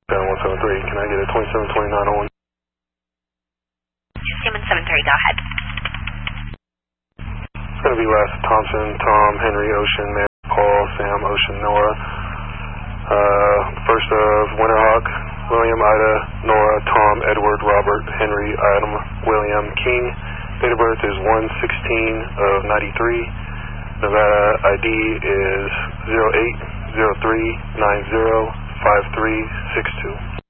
173, can I get a 272901? Siemens 73, go ahead. It's going to be Les Thompson, Tom, Henry, Ocean, Man, Paul, Sam, Ocean, Noah. First of Winterhawk, William, Ida, Nora, Tom, Edward, Robert, Henry, Adam, William, King. Date of birth is 1/16 of 93. Nevada ID is 0803905362.